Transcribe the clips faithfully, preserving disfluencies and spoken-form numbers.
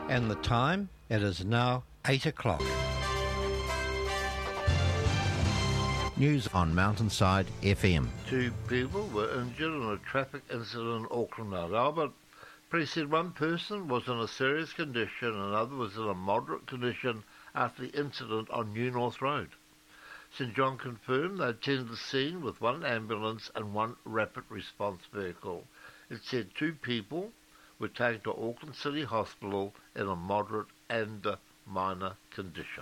And the time? It is now eight o'clock. News on Mountainside F M. Two people were injured in a traffic incident in Auckland, Mount Albert. Police said one person was in a serious condition and another was in a moderate condition after the incident on New North Road. St John confirmed they attended the scene with one ambulance and one rapid response vehicle. It said two people were taken to Auckland City Hospital in a moderate and minor condition.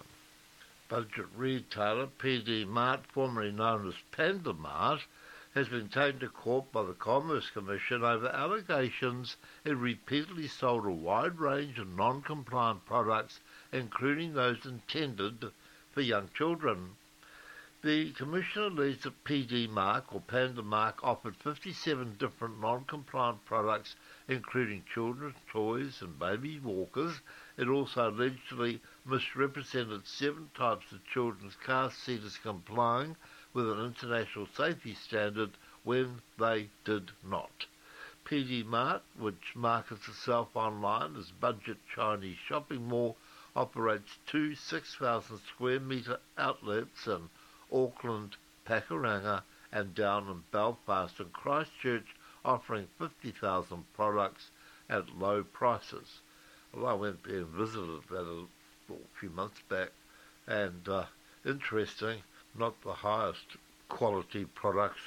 Budget retailer P D Mart, formerly known as Panda Mart, has been taken to court by the Commerce Commission over allegations it repeatedly sold a wide range of non-compliant products, including those intended for young children. The Commissioner believes that P D Mark or Panda Mark offered fifty-seven different non-compliant products, including children's toys and baby walkers. It also allegedly misrepresented seven types of children's car seats complying with an international safety standard when they did not. P D Mart, which markets itself online as Budget Chinese Shopping Mall, operates two six thousand square metre outlets in Auckland, Pakuranga and down in Belfast and Christchurch, offering fifty thousand products at low prices. Well, I went there and visited that a, well, a few months back, and uh, interesting, not the highest quality products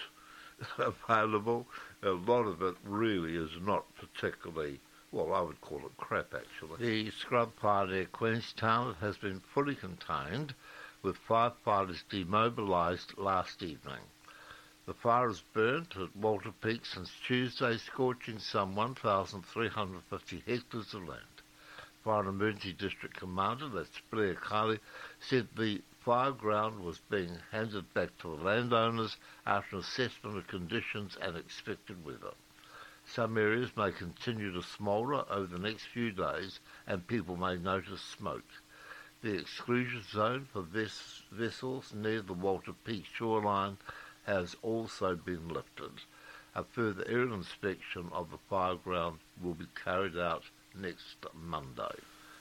available. A lot of it really is not particularly, well, I would call it crap, actually. The scrub fire near Queenstown has been fully contained, with firefighters demobilised last evening. The fire has burnt at Walter Peak since Tuesday, scorching some one thousand three hundred fifty hectares of land. Fire and Emergency District Commander, that's Blair Kali, said the fire ground was being handed back to the landowners after an assessment of conditions and expected weather. Some areas may continue to smoulder over the next few days and people may notice smoke. The exclusion zone for ves- vessels near the Walter Peak shoreline has also been lifted. A further aerial inspection of the fire ground will be carried out next Monday.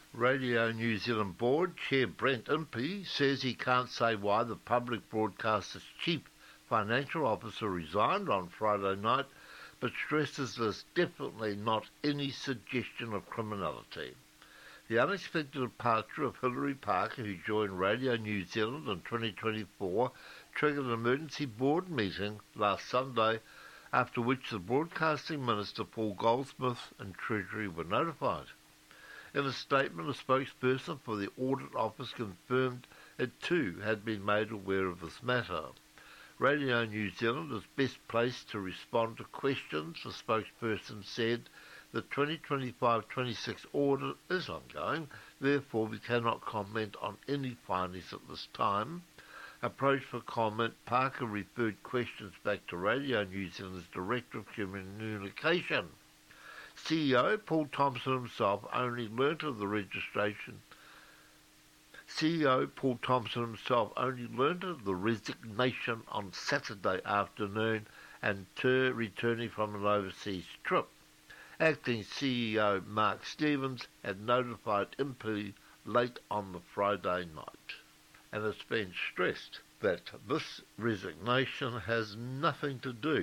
Radio New Zealand Board Chair Brent Impey says he can't say why the public broadcaster's chief financial officer resigned on Friday night, but stresses there's definitely not any suggestion of criminality. The unexpected departure of Hilary Parker, who joined Radio New Zealand in twenty twenty-four, triggered an emergency board meeting last Sunday, after which the Broadcasting Minister Paul Goldsmith and Treasury were notified. In a statement, a spokesperson for the Audit Office confirmed it too had been made aware of this matter. Radio New Zealand is best placed to respond to questions, the spokesperson said. The twenty twenty-five twenty-six audit is ongoing, therefore we cannot comment on any findings at this time. Approached for comment, Parker referred questions back to Radio New Zealand's Director of Communication. C E O Paul Thompson himself only learnt of the registration. C E O Paul Thompson himself only learnt of the resignation on Saturday afternoon and ter- returning from an overseas trip. Acting C E O Mark Stevens had notified Impey late on the Friday night. And it's been stressed that this resignation has nothing to do